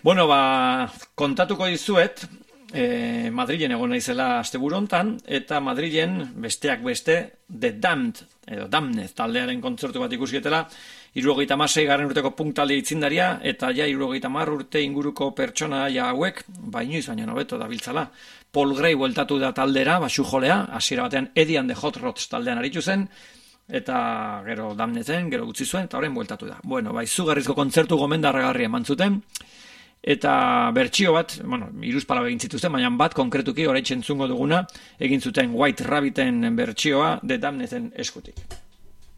Bueno, kontatuko dizuet, Madrilen egon naizela asteburu hontan, eta Madrilen besteak beste The Damned, edo Damned taldearen kontzertu bat ikuskietela, 76. urteko punk talde itzindaria, eta ja 70 urte inguruko pertsona hauek, inoiz baina hobeto dabiltzala. Paul Gray bueltatu da taldera, basujolea, hasiera batean Eddie and the Hot Rods taldean aritu zen, eta gero Damneden, gero utzi zuen, eta horren bueltatu da. Bueno, izugarrizko kontzertu gomendarragarria eman zuten, eta bertsio bat, hiruzpalau egin zituzten, baina bat konkretuki oraitxe entzungo duguna, egin zuten White Rabbiten bertsioa The Damneden eskutik.